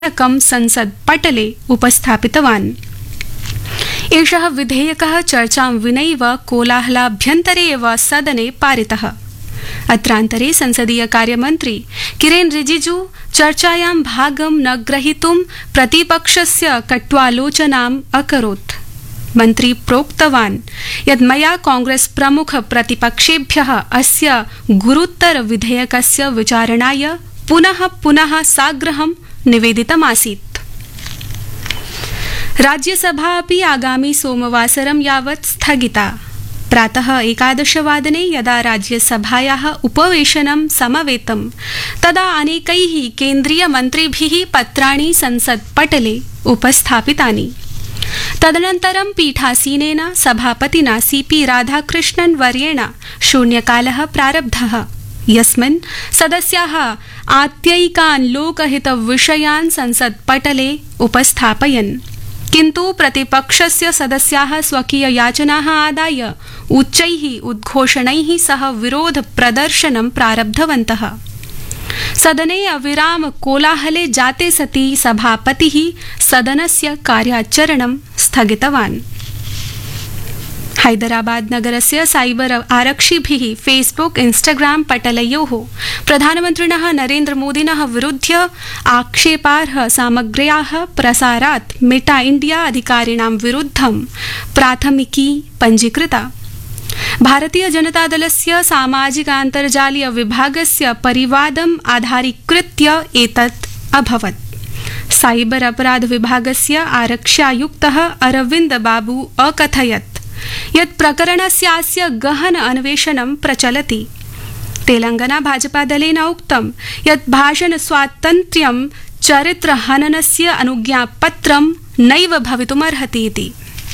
विधेयकं संसत्पटले उपस्थापितवान्। एषः विधेयकः चर्चां विनैव कोलाहलाभ्यन्तरे एव सदने पारितः। अत्रान्तरे संसदीय कार्यमन्त्री किरेन रिजिजू चर्चायां भागं न ग्रहीतुं प्रतिपक्षस्य कट्वालोचनाम् अकरोत्। मन्त्री प्रोक्तवान् यत् मया कांग्रेस प्रमुख प्रतिपक्षेभ्यः अस्य गुरुतर विधेयकस्य विचारणाय पुनः पुनः साग्रहं निवेदितमासीत्। राज्यसभा अपि आगामि सोमवासरं यावत् स्थगिता। प्रातः 11 वादने यदा राज्यसभायाः उपवेशनं समवेतं तदा अनेकैः केन्द्रीयमन्त्रिभिः पत्राणि संसत्पटले उपस्थापितानि। तदनन्तरं पीठासीनेन सभापतिना सीपी राधाकृष्णन् वर्येण शून्यकालः प्रारब्धः, यस्मिन् सदस्याः आत्ययिकान् लोकहितविषयान् संसत्पटले उपस्थापयन्। किन्तु प्रतिपक्षस्य सदस्याः स्वकीययाचनाः आदाय उच्चैः उद्घोषणैः सह विरोध प्रदर्शनं प्रारब्धवन्तः। सदने अविराम कोलाहले जाते सति सभापतिः सदनस्य कार्याचरणं स्थगितवान्। हैदराबाद नगरस्य साइबर आरक्षिभिः फेसबुक इंस्टाग्राम पटलयोः प्रधानमन्त्रिणः नरेन्द्र मोदिनः विरुध्य आक्षेपार्ह सामग्र्याः प्रसारात् मेटा इंडिया अधिकारिणां विरुद्धं प्राथमिकी पञ्जीकृता। भारतीय जनता दलस्य सामाजिकान्तर्जालीय विभागस्य परिवादम् आधारीकृत्य एतत् अभवत्। साइबर अपराध विभागस्य आरक्ष्यायुक्तः अरविन्द बाबू अकथयत् यत् प्रकरणस्यास्य गहन अन्वेषणं प्रचलति। तेलंगाना भाजपा दलेन उक्तं यत् भाषण स्वातन्त्र्यं चरित्रहननस्य अनुज्ञापत्रं नैव भवितुमर्हति इति।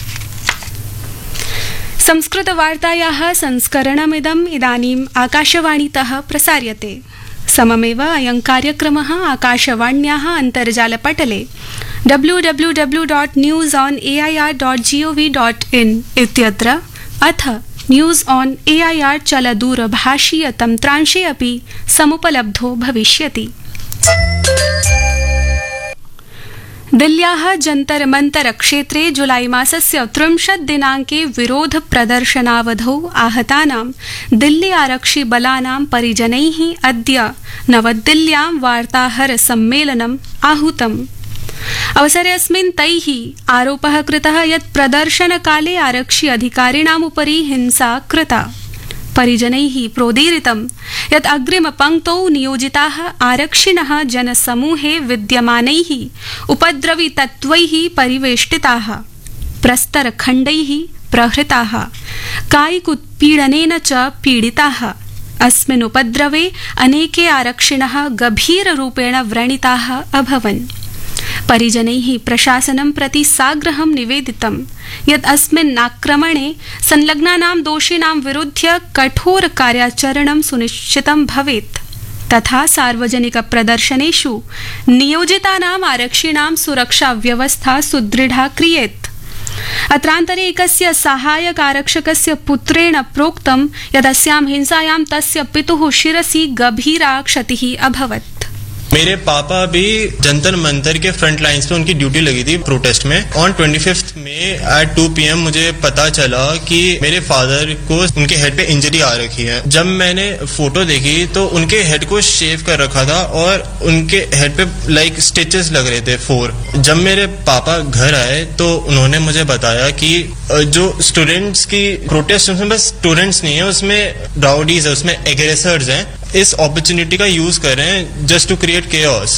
संस्कृतवार्तायाः संस्करणमिदम् इदानीम् आकाशवाणीतः प्रसार्यते। सममेव अयं कार्यक्रमः आकाशवाण्याः अन्तर्जालपटले www.newsonair.gov.in इत्यत्र अथ न्यूज़ ऑन एआईआर चलदूरभाषीय तन्त्रांशे अपि समुपलब्धो भविष्यति। दिल्ल्याः जन्तर मंतर क्षेत्रे जुलाई मासस्य 30 दिनाङ्के विरोध प्रदर्शनावधौ आहतानां दिल्ली आरक्षि बलानां परिजनैः अद्य नवदिल्ल्यां वार्ताहर सम्मेलनम् आहूतम्। अवसरेऽस्मिन् तैः आरोपः कृतः यत् प्रदर्शनकाले आरक्षि अधिकारिणामुपरि हिंसा कृता। परिजनैः प्रोदीरितं यत् अग्रिमपङ्क्तौ नियोजिताः आरक्षिणः जनसमूहे विद्यमानैः उपद्रवी तत्त्वैः परिवेष्टिताः, प्रस्तरखण्डैः प्रहृताः, कायिकोत्पीडनेन च पीडिताः। अस्मिन् उपद्रवे अनेके आरक्षिणः गभीररूपेण व्रणिताः अभवन्। परिजनैः प्रशासनं प्रति साग्रहं निवेदितं यत् अस्मिन् आक्रमणे संलग्नानां दोषिणां विरुध्य कठोर कार्याचरणं सुनिश्चितं भवेत् तथा सार्वजनिक प्रदर्शनेषु नियोजितानाम् आरक्षिणां सुरक्षा व्यवस्था सुदृढा क्रियेत्। अत्रान्तरे एकस्य सहायक आरक्षकस्य पुत्रेण प्रोक्तं यत् अस्यां हिंसायां तस्य पितुः शिरसि गभीरा क्षतिः अभवत्। मेरे पापा भी जंतर मंतर के फ्रंट लाइन्स पे उनकी ड्यूटी लगी थी प्रोटेस्ट में। ऑन 25 मई एट 2 PM मुझे पता चला कि मेरे फादर को उनके हेड पे इंजरी आ रखी है। जब मैंने फोटो देखी तो उनके हेड को शेव कर रखा था और उनके हेड पे लाइक स्टिचेस लग रहे थे 4। जब मेरे पापा घर आए तो उन्होंने मुझे बताया कि जो स्टूडेंट्स की प्रोटेस्ट उसमें बस स्टूडेंट्स नहीं है, उसमें राउडीज है, उसमें एग्रेसर्स हैं। इस अपॉर्चुनिटी का यूज कर रहे हैं just to create chaos.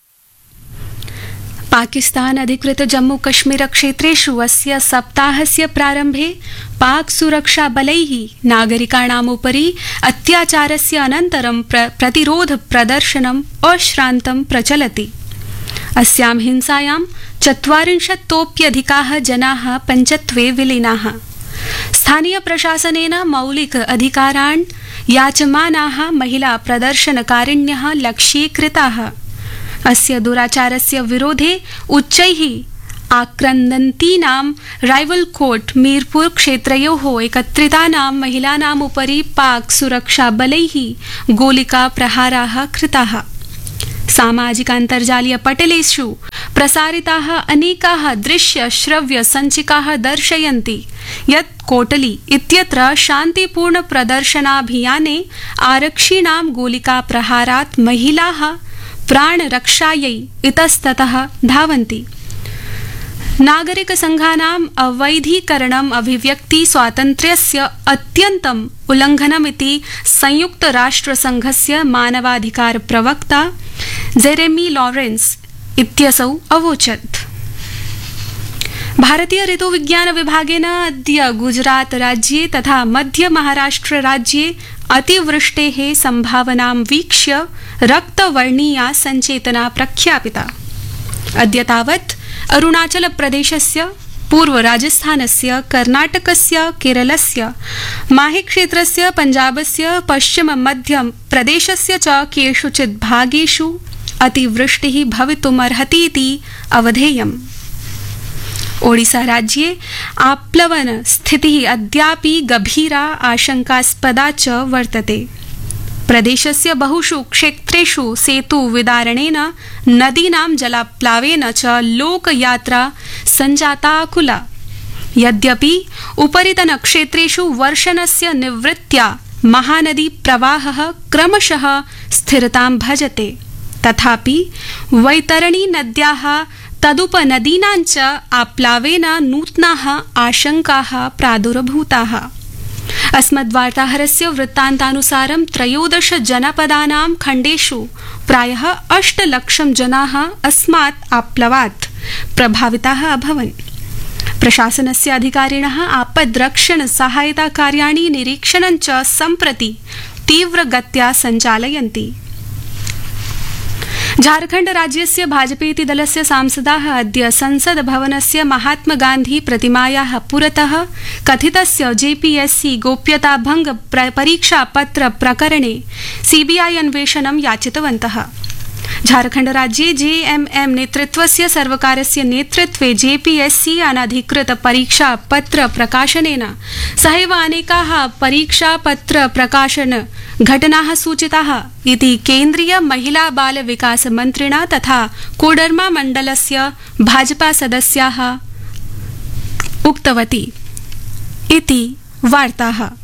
Pakistan अधिकृत जम्मू कश्मीर क्षेत्रेषु अस्य सप्ताहस्य प्रारम्भे पाक सुरक्षा बलैः नागरिकाणामुपरि अत्याचारस्य अनन्तरं प्रतिरोध प्रदर्शनम् अश्रान्तं प्रचलति। अस्यां हिंसायां 40तोप्यधिकाः जनाः पञ्चत्वे विलीनाः। स्थानीय प्रशासनेन मौलिक अधिकारान् याचमानाः महिला प्रदर्शनकारिण्यः लक्ष्यीकृताः। अस्य दुराचारस्य विरोधे उच्चैः आक्रन्दन्तीनां राइवलकोट मीरपुर क्षेत्रयोः एकत्रितानां महिलानामुपरि पाक सुरक्षा बलैः गोलिका प्रहाराः कृताः। सामाजिकान्तर्जालीयपटलेषु प्रसारिताः अनेकाः दृश्य-श्रव्य-सञ्चिकाः दर्शयन्ति यत् कोटली इत्यत्र शान्तिपूर्णप्रदर्शनाभियाने आरक्षिणां गोलिकाप्रहारात् महिलाः प्राणरक्षायै इतस्ततः धावन्ति। नागरिकसङ्घानाम् अवैधीकरणम् अभिव्यक्ति स्वातन्त्र्यस्य अत्यन्तम् उल्लङ्घनमिति संयुक्तराष्ट्रसङ्घस्य मानवाधिकार प्रवक्ता जेरेमी लॉरेंस इत्यसौ अवोचत्। भारतीय ऋतुविज्ञान विभागेन अद्य गुजरात राज्ये तथा मध्य महाराष्ट्र राज्ये अतिवृष्टेः सम्भावनां वीक्ष्य रक्तवर्णीया सञ्चेतना प्रख्यापिता। अद्य तावत् अरुणाचल प्रदेशस्य, पूर्व राजस्थानस्य, कर्नाटकस्य, केरलस्य, माहे क्षेत्रस्य, पञ्जाबस्य, पश्चिम मध्य प्रदेशस्य च केषुचित् भागेषु अतिवृष्टिः भवितुमर्हतीति अवधेयम्। ओडिसा राज्ये आप्लवन स्थितिः अद्यापि गभीरा आशंकास्पदा च वर्तते। प्रदेशस्य बहुषु क्षेत्रेषु सेतुविदारणेन, नदीनां जलाप्लावेन च लोकयात्रा सञ्जाताकुला। यद्यपि उपरितनक्षेत्रेषु वर्षणस्य निवृत्त्या महानदी प्रवाहः क्रमशः स्थिरतां भजते, तथापि वैतरणी नद्याः तदुपनदीनां च आप्लावेन नूतनाः आशंकाः प्रादुर्भूताः। अस्मद्वार्ताहरस्य वृत्तान्तानुसारं 13 जनपदानां खण्डेषु प्रायः 8 लक्षं जनाः अस्मात् आप्लवात् प्रभाविताः अभवन्। प्रशासनस्य अधिकारिणः आपद्रक्षण सहायता कार्याणि निरीक्षणं च सम्प्रति तीव्रगत्या सञ्चालयन्ति। झारखण्ड राज्यस्य भाजपेति दलस्य सांसदाः अद्य संसद भवनस्य महात्मा गान्धी प्रतिमायाः पुरतः कथितस्य जेपीएससी गोप्यताभंग परीक्षापत्र प्रकरणे सीबीआई अन्वेषणं याचितवन्तः। झारखण्ड राज्ये जेएमएम नेतृत्वस्य सर्वकारस्य नेतृत्वे जेपीएससी अनधिकृत परीक्षापत्र प्रकाशनेन सहैव अनेकाः परीक्षापत्र प्रकाशन घटनाः सूचिताः इति केन्द्रीय महिला बाल विकास मन्त्रिणा तथा कोडरमा मण्डलस्य भाजपा सदस्याः उक्तवती इति वार्ताः।